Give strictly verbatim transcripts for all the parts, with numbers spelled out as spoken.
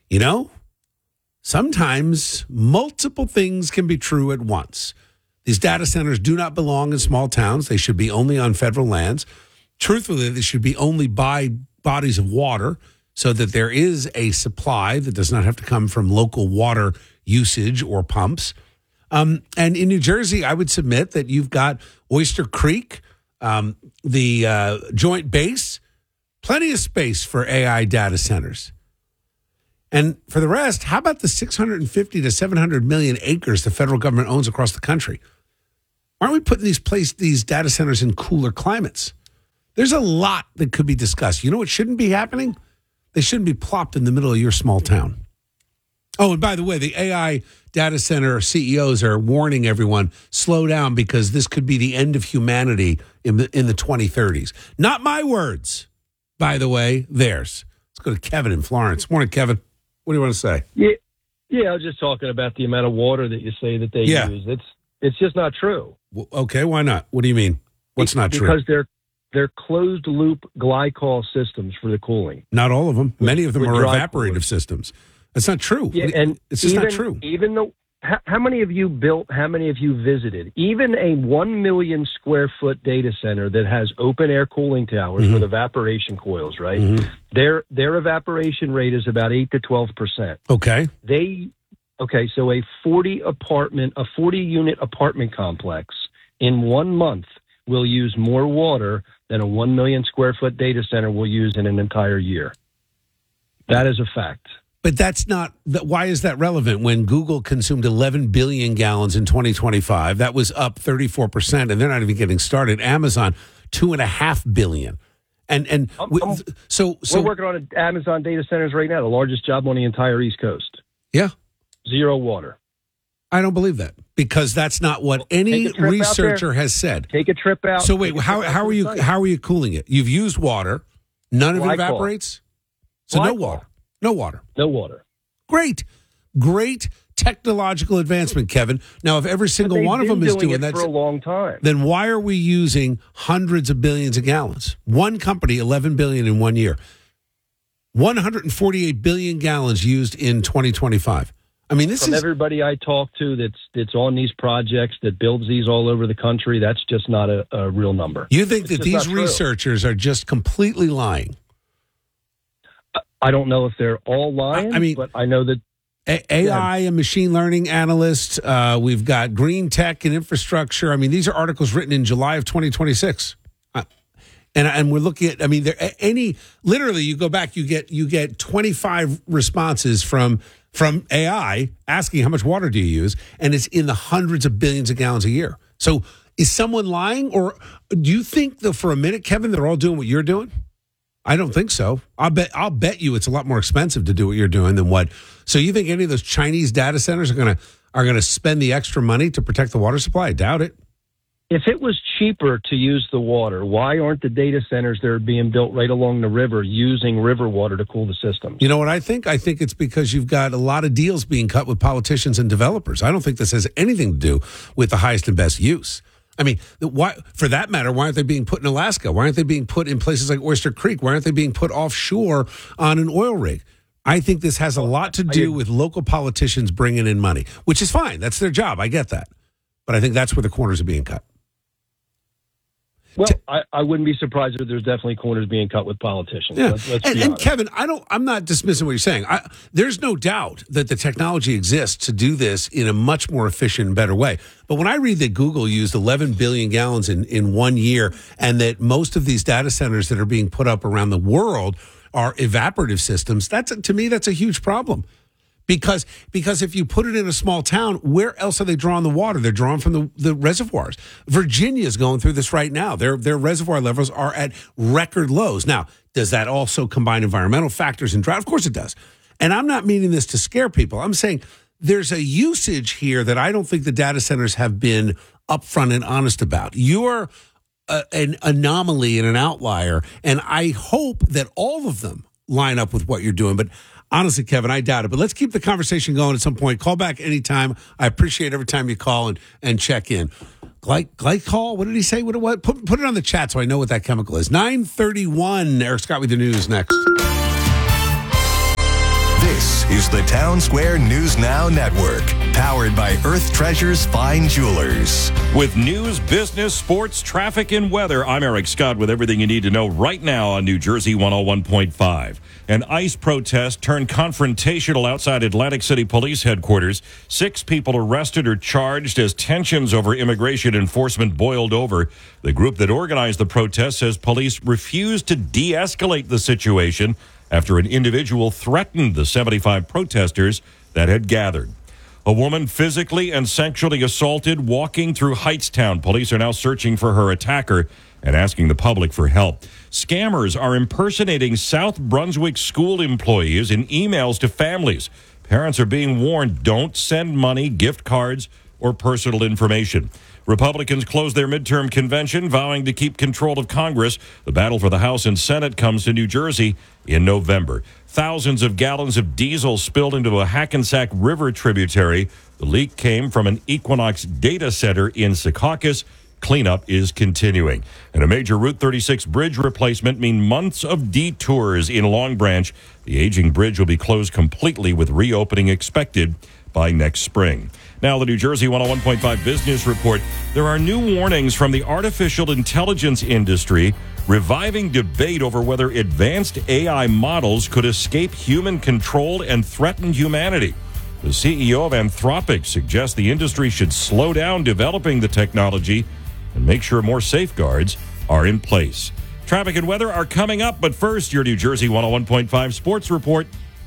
you know, sometimes multiple things can be true at once. These data centers do not belong in small towns. They should be only on federal lands. Truthfully, they should be only by bodies of water so that there is a supply that does not have to come from local water usage or pumps. Um, and in New Jersey, I would submit that you've got Oyster Creek, um, the uh, Joint Base, plenty of space for A I data centers. And for the rest, how about the six hundred fifty to seven hundred million acres the federal government owns across the country? Why aren't we putting these place these data centers in cooler climates? There's a lot that could be discussed. You know what shouldn't be happening? They shouldn't be plopped in the middle of your small town. Oh, and by the way, the A I data center C E Os are warning everyone, slow down because this could be the end of humanity in the, in the twenty thirties. Not my words, by the way, theirs. Let's go to Kevin in Florence. Morning, Kevin. What do you want to say? Yeah, yeah. I was just talking about the amount of water that you say that they yeah. use. It's it's just not true. Well, okay, why not? What do you mean? What's not because true? Because they're they're closed loop glycol systems for the cooling. Not all of them. Many of them with are evaporative cooling. systems. That's not true. Yeah, and it's just even, not true. Even though, how, how many of you built? How many of you visited? Even a one million square foot data center that has open air cooling towers mm-hmm. with evaporation coils, right? Mm-hmm. Their their evaporation rate is about eight to twelve percent. Okay. They okay. So a forty apartment, a forty unit apartment complex in one month will use more water than a one million square foot data center will use in an entire year. That is a fact. But that's not, why is that relevant when Google consumed eleven billion gallons in twenty twenty-five? That was up thirty-four percent, and they're not even getting started. Amazon, two and a half billion. And, and I'm, we, I'm, so, so we're working on Amazon data centers right now, the largest job on the entire East Coast. Yeah. Zero water. I don't believe that because that's not what well, any researcher has said. Take a trip out. So wait, how, how are you, site. how are you cooling it? You've used water. None of Glycol. it evaporates. So Glycol. no water. No water. No water. Great. Great technological advancement, Kevin. Now, if every single one of them is doing, doing that for a long time, then why are we using hundreds of billions of gallons? One company, eleven billion in one year. one hundred forty-eight billion gallons used in twenty twenty-five. I mean, this From is everybody I talk to that's that's on these projects that builds these all over the country. That's just not a, a real number. You think it's that these researchers are just completely lying? I don't know if they're all lying, I mean, but I know that A- AI and machine learning analysts, uh, we've got green tech and infrastructure. I mean, these are articles written in July of twenty twenty-six. Uh, and and we're looking at, I mean, there any, literally you go back, you get you get twenty-five responses from from A I asking how much water do you use, and it's in the hundreds of billions of gallons a year. So is someone lying, or do you think that for a minute, Kevin, they're all doing what you're doing? I don't think so. I'll bet I'll bet you it's a lot more expensive to do what you're doing than what. So you think any of those Chinese data centers are gonna are gonna spend the extra money to protect the water supply? I doubt it. If it was cheaper to use the water, why aren't the data centers that are being built right along the river using river water to cool the systems? You know what I think? I think it's because you've got a lot of deals being cut with politicians and developers. I don't think this has anything to do with the highest and best use. I mean, why, for that matter, why aren't they being put in Alaska? Why aren't they being put in places like Oyster Creek? Why aren't they being put offshore on an oil rig? I think this has a lot to do with local politicians bringing in money, which is fine. That's their job. I get that. But I think that's where the corners are being cut. Well, I, I wouldn't be surprised if there's definitely corners being cut with politicians. Yeah. Let's, let's and, and Kevin, I don't. I'm not dismissing what you're saying. I, there's no doubt that the technology exists to do this in a much more efficient and better way. But when I read that Google used eleven billion gallons in, in one year, and that most of these data centers that are being put up around the world are evaporative systems, that's to me that's a huge problem. Because because if you put it in a small town, where else are they drawing the water? They're drawing from the, the reservoirs. Virginia's going through this right now. Their their reservoir levels are at record lows. Now, does that also combine environmental factors and drought? Of course it does. And I'm not meaning this to scare people. I'm saying there's a usage here that I don't think the data centers have been upfront and honest about. You're a, an anomaly and an outlier, and I hope that all of them line up with what you're doing. But honestly, Kevin, I doubt it. But let's keep the conversation going at some point. Call back anytime. I appreciate every time you call and, and check in. Gly- glycol? What did he say? What, what? Put, put it on the chat so I know what that chemical is. nine thirty-one. Eric Scott with the news next. This is the Town Square News Now Network, powered by Earth Treasures Fine Jewelers. With news, business, sports, traffic, and weather, I'm Eric Scott with everything you need to know right now on New Jersey one oh one point five. An ICE protest turned confrontational outside Atlantic City Police Headquarters. Six people arrested or charged as tensions over immigration enforcement boiled over. The group that organized the protest says police refused to de-escalate the situation after an individual threatened the seventy-five protesters that had gathered. A woman physically and sexually assaulted walking through Heightstown. Police are now searching for her attacker and asking the public for help. Scammers are impersonating South Brunswick school employees in emails to families. Parents are being warned, don't send money, gift cards, or personal information. Republicans closed their midterm convention, vowing to keep control of Congress. The battle for the House and Senate comes to New Jersey in November. Thousands of gallons of diesel spilled into a Hackensack River tributary. The leak came from an Equinox data center in Secaucus. Cleanup is continuing. And a major Route thirty-six bridge replacement means months of detours in Long Branch. The aging bridge will be closed completely, with reopening expected by next spring. Now, the New Jersey one oh one point five Business Report. There are new warnings from the artificial intelligence industry, reviving debate over whether advanced A I models could escape human control and threaten humanity. The C E O of Anthropic suggests the industry should slow down developing the technology and make sure more safeguards are in place. Traffic and weather are coming up, but first, your New Jersey one oh one point five Sports Report.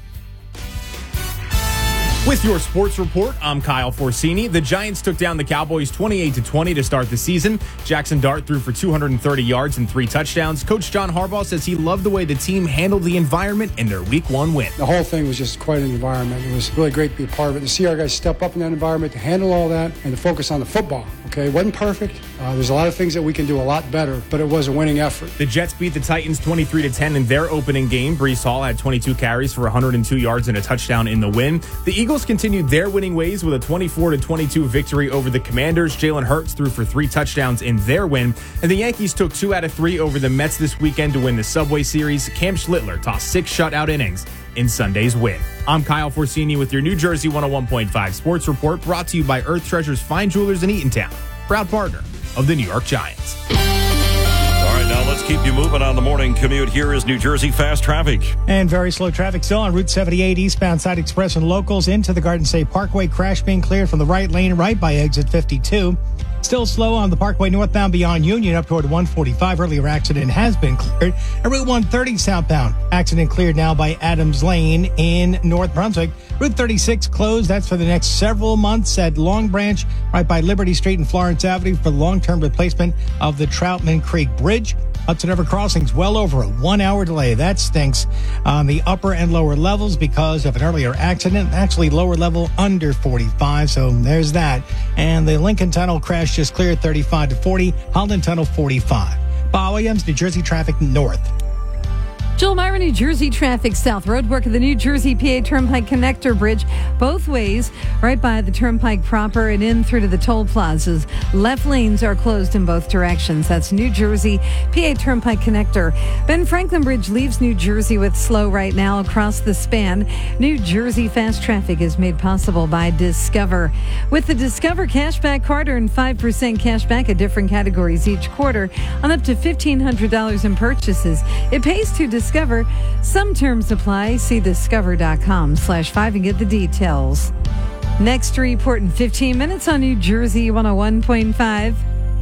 With your sports report, I'm Kyle Forsini. The Giants took down the Cowboys twenty-eight to twenty to start the season. Jackson Dart threw for two hundred thirty yards and three touchdowns. Coach John Harbaugh says he loved the way the team handled the environment in their week one win. The whole thing was just quite an environment. It was really great to be a part of it, to see our guys step up in that environment, to handle all that, and to focus on the football. Okay, it wasn't perfect. Uh, there's a lot of things that we can do a lot better, but it was a winning effort. The Jets beat the Titans twenty-three to ten in their opening game. Breece Hall had twenty-two carries for one hundred two yards and a touchdown in the win. The Eagles continued their winning ways with a twenty-four to twenty-two victory over the Commanders. Jalen Hurts threw for three touchdowns in their win. And the Yankees took two out of three over the Mets this weekend to win the Subway Series. Cam Schlittler tossed six shutout innings in Sunday's win. I'm Kyle Forsini with your New Jersey one oh one point five Sports Report, brought to you by Earth Treasures Fine Jewelers in Eatontown, proud partner of the New York Giants. All right, now let's keep you moving on the morning commute. Here is New Jersey fast traffic. And very slow traffic still on Route seventy-eight, eastbound Side Express and locals into the Garden State Parkway. Crash being cleared from the right lane right by exit fifty-two. Still slow on the Parkway northbound beyond Union up toward one forty-five. Earlier accident has been cleared. And Route one thirty southbound. Accident cleared now by Adams Lane in North Brunswick. Route thirty-six closed. That's for the next several months at Long Branch, right by Liberty Street and Florence Avenue for long-term replacement of the Troutman Creek Bridge. Hudson River Crossings, well over a one-hour delay. That stinks on the upper and lower levels because of an earlier accident. Actually, lower level under forty-five, so there's that. And the Lincoln Tunnel crash just cleared thirty-five to forty. Holland Tunnel, forty-five. Bob Williams, New Jersey traffic north. Joel Myra, New Jersey traffic south. Roadwork of the New Jersey P A Turnpike Connector Bridge, both ways, right by the Turnpike proper and in through to the toll plazas. Left lanes are closed in both directions. That's New Jersey P A Turnpike Connector. Ben Franklin Bridge leaves New Jersey with slow right now across the span. New Jersey fast traffic is made possible by Discover. With the Discover Cashback Card, earn five percent cash back at different categories each quarter on up to fifteen hundred dollars in purchases. It pays to Discover. Discover. Some terms apply. See discover.com slash five and get the details. Next report in fifteen minutes on New Jersey one oh one point five.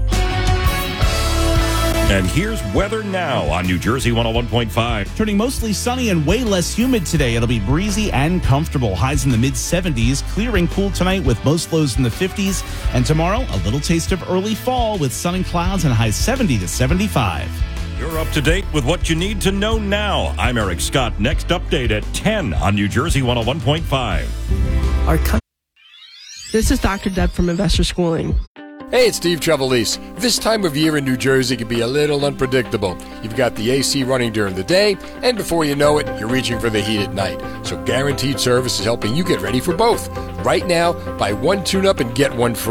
And here's weather now on New Jersey one oh one point five. Turning mostly sunny and way less humid today. It'll be breezy and comfortable. Highs in the mid seventies. Clearing cool tonight with most lows in the fifties. And tomorrow, a little taste of early fall with sun and clouds and highs seventy to seventy-five. You're up to date with what you need to know now. I'm Eric Scott. Next update at ten on New Jersey one oh one point five. Our co- this is Doctor Deb from Investor Schooling. Hey, it's Steve Trevelise. This time of year in New Jersey can be a little unpredictable. You've got the A C running during the day, and before you know it, you're reaching for the heat at night. So Guaranteed Service is helping you get ready for both. Right now, buy one tune-up and get one free.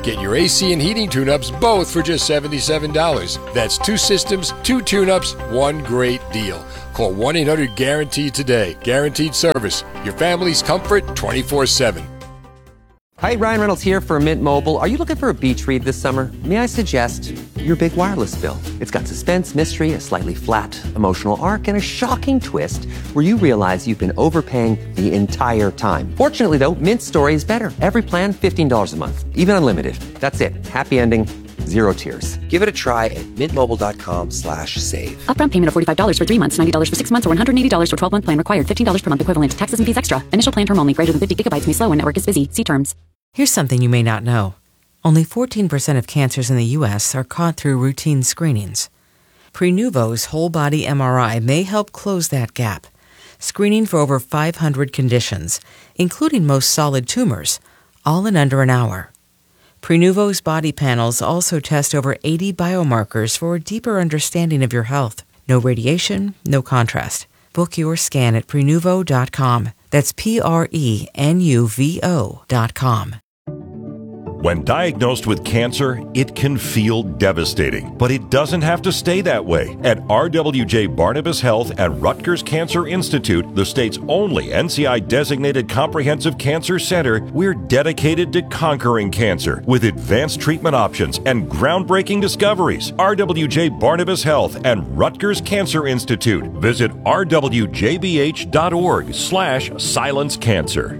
Get your A C and heating tune-ups both for just seventy-seven dollars. That's two systems, two tune-ups, one great deal. Call one eight hundred guarantee today. Guaranteed service. Your family's comfort twenty-four seven. Hi, Ryan Reynolds here for Mint Mobile. Are you looking for a beach read this summer? May I suggest your big wireless bill? It's got suspense, mystery, a slightly flat emotional arc, and a shocking twist where you realize you've been overpaying the entire time. Fortunately, though, Mint's story is better. Every plan, fifteen dollars a month, even unlimited. That's it. Happy ending, zero tears. Give it a try at mintmobile.com slash save. Upfront payment of forty-five dollars for three months, ninety dollars for six months, or one hundred eighty dollars for twelve-month plan required. fifteen dollars per month equivalent. Taxes and fees extra. Initial plan term only. Greater than fifty gigabytes may slow when network is busy. See terms. Here's something you may not know. Only fourteen percent of cancers in the U S are caught through routine screenings. Prenuvo's whole-body M R I may help close that gap, screening for over five hundred conditions, including most solid tumors, all in under an hour. Prenuvo's body panels also test over eighty biomarkers for a deeper understanding of your health. No radiation, no contrast. Book your scan at Prenuvo dot com. That's P R E N U V O dot com. When diagnosed with cancer, it can feel devastating, but it doesn't have to stay that way. At R W J Barnabas Health and Rutgers Cancer Institute, the state's only N C I-designated comprehensive cancer center, we're dedicated to conquering cancer with advanced treatment options and groundbreaking discoveries. R W J Barnabas Health and Rutgers Cancer Institute. Visit r w j b h dot org slash silence cancer.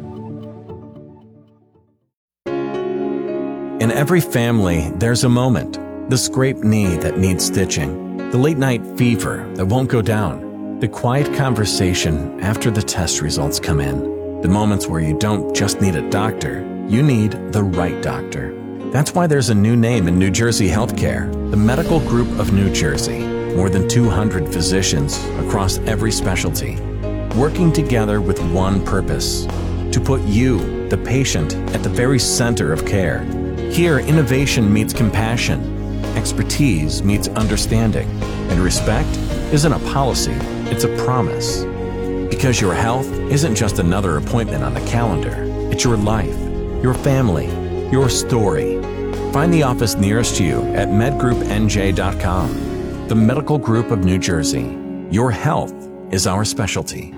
In every family, there's a moment. The scraped knee that needs stitching. The late night fever that won't go down. The quiet conversation after the test results come in. The moments where you don't just need a doctor, you need the right doctor. That's why there's a new name in New Jersey healthcare, the Medical Group of New Jersey. More than two hundred physicians across every specialty, working together with one purpose, to put you, the patient, at the very center of care. Here, innovation meets compassion, expertise meets understanding, and respect isn't a policy, it's a promise. Because your health isn't just another appointment on the calendar, it's your life, your family, your story. Find the office nearest you at med group n j dot com. The Medical Group of New Jersey. Your health is our specialty.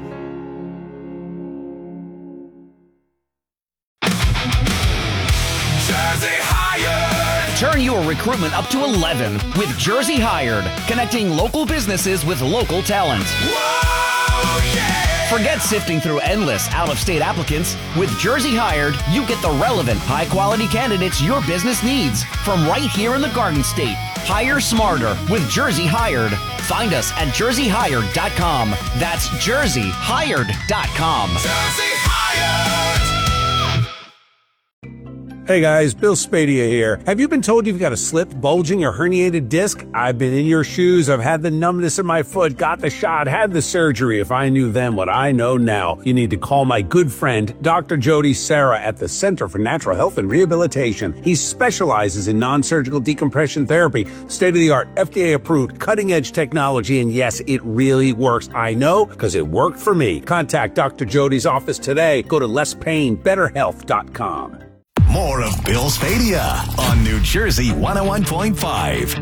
Turn your recruitment up to eleven with Jersey Hired, connecting local businesses with local talent. Whoa, yeah! Forget sifting through endless out-of-state applicants. With Jersey Hired, you get the relevant, high-quality candidates your business needs from right here in the Garden State. Hire smarter with Jersey Hired. Find us at jersey hired dot com. That's jersey hired dot com. Jersey Hired! Hey guys, Bill Spadia here. Have you been told you've got a slipped, bulging, or herniated disc? I've been in your shoes. I've had the numbness in my foot, got the shot, had the surgery. If I knew then what I know now, you need to call my good friend, Doctor Jody Serra at the Center for Natural Health and Rehabilitation. He specializes in non-surgical decompression therapy, state-of-the-art, F D A-approved, cutting-edge technology, and yes, it really works. I know, because it worked for me. Contact Doctor Jody's office today. Go to less pain better health dot com. More of Bill Spadia on New Jersey one oh one point five.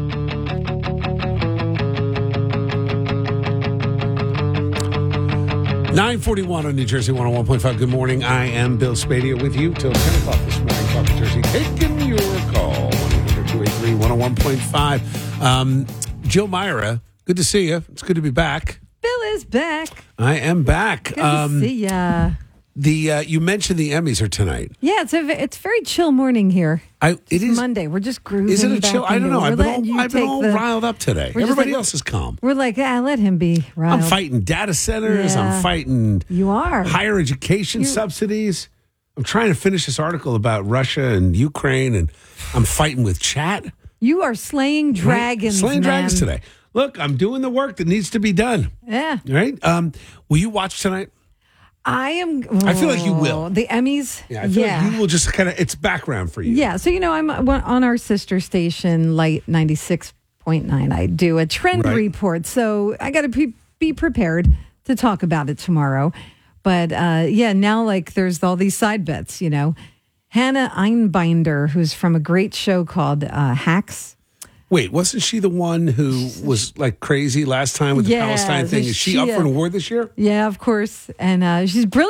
nine forty-one on New Jersey one oh one point five. Good morning. I am Bill Spadia with you till ten o'clock this morning. Talk to Jersey. Taking your call. one eight hundred two eight three one oh one point five. Um, Jill Myra, good to see you. It's good to be back. Bill is back. I am back. Good um, to see ya. The uh, you mentioned the Emmys are tonight. Yeah, it's a it's very chill morning here. I, it it's is Monday. We're just grooving. Is it a chill? I don't know. I've been all, I've been all the, riled up today. Everybody like, else is calm. We're like, ah, let him be riled. I'm fighting data centers. Yeah. I'm fighting. You are higher education You're, subsidies. I'm trying to finish this article about Russia and Ukraine, and I'm fighting with chat. You are slaying dragons, right? Slaying man. dragons today. Look, I'm doing the work that needs to be done. Yeah. Right. Um, will you watch tonight? I am. Oh, I feel like you will. The Emmys. Yeah, I feel yeah. like you will just kind of. It's background for you. Yeah. So you know, I'm on our sister station, Light ninety-six point nine. I do a trend right. report, so I got to be, be prepared to talk about it tomorrow. But uh, yeah, now like there's all these side bets, you know, Hannah Einbinder, who's from a great show called uh, Hacks. Wait, wasn't she the one who was like crazy last time with the Yeah, Palestine thing? Is she, she, up for an uh, award this year? Yeah, of course. And uh, she's brilliant.